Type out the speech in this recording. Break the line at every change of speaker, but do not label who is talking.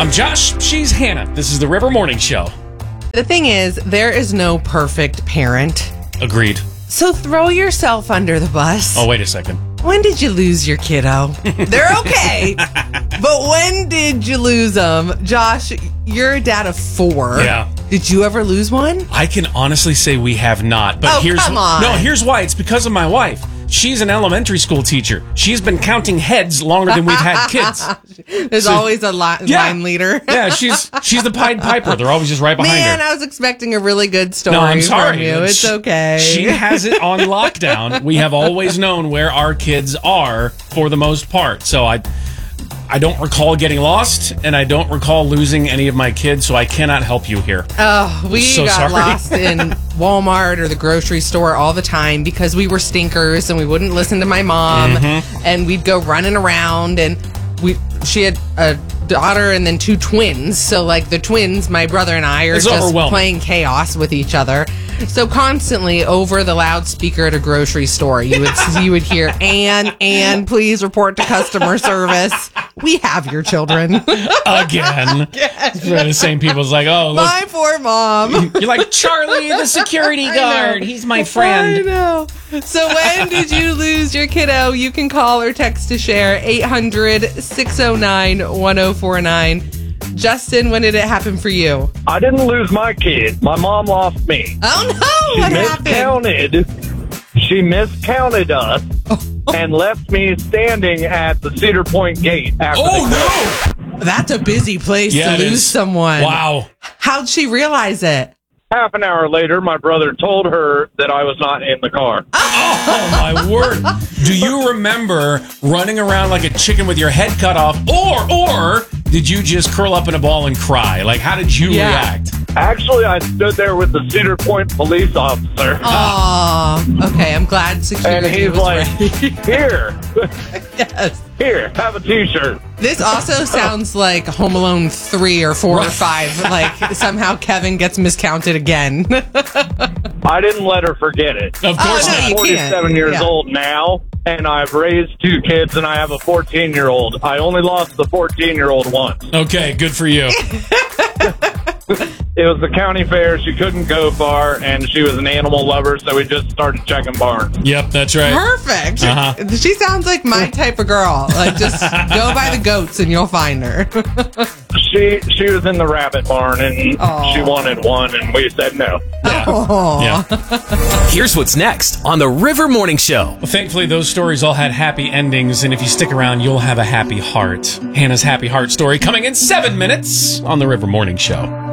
I'm Josh. She's Hannah. This is the River Morning Show.
The thing is, there is no perfect parent.
Agreed.
So throw yourself under the bus.
Oh, wait a second.
When did you lose your kiddo? They're okay. But when did you lose them? Josh, you're a dad of 4.
Yeah.
Did you ever lose one?
I can honestly say we have not. But
come on.
No, here's why. It's because of my wife. She's an elementary school teacher. She's been counting heads longer than we've had kids.
There's always a line leader.
Yeah, she's the Pied Piper. They're always just right behind her.
Man, I was expecting a really good story
No, I'm sorry.
from you. It's okay.
She has it on lockdown. We have always known where our kids are for the most part. So I don't recall getting lost, and I don't recall losing any of my kids, so I cannot help you here.
Oh, we
so
got
sorry.
lost in Walmart or the grocery store all the time because we were stinkers and we wouldn't listen to my mom, and we'd go running around, and she had a daughter and then 2 twins. So like the twins, my brother and I are just playing chaos with each other. So constantly over the loudspeaker at a grocery store, you would hear, Ann, please report to customer service. We have your children.
Again. The same people's like, oh, look.
My poor mom.
You're like, Charlie, the security guard. He's my friend.
I know. So when did you lose your kiddo? You can call or text to share 800-609-1049. Justin, when did it happen for you?
I didn't lose my kid. My mom lost me.
Oh, no. What happened?
She miscounted us and left me standing at the Cedar Point gate.
Oh,
no. That's a busy place to lose someone.
Wow.
How'd she realize it?
Half an hour later, my brother told her that I was not in the car.
Oh, my word. Do you remember running around like a chicken with your head cut off? Or did you just curl up in a ball and cry? Like, how did you react?
Actually, I stood there with the Cedar Point police officer.
Oh, okay. I'm glad security
and he's
was
like,
ready.
Here.
Yes.
Here, have a T-shirt.
This also sounds like Home Alone 3 or 4 or 5. Like, somehow Kevin gets miscounted again.
I didn't let her forget it.
Of course
no,
not.
I'm 47 years old now, and I've raised 2 kids, and I have a 14-year-old. I only lost the 14-year-old once.
Okay, good for you.
It was the county fair. She couldn't go far, and she was an animal lover, so we just started checking barns.
Yep, that's right.
Perfect. She sounds like my type of girl. Like, just go by the goats and you'll find her.
She was in the rabbit barn, and she wanted one, and we said no.
Yeah.
Here's what's next on the River Morning Show.
Well, thankfully, those stories all had happy endings, and if you stick around, you'll have a happy heart. Hannah's happy heart story coming in 7 minutes on the River Morning Show.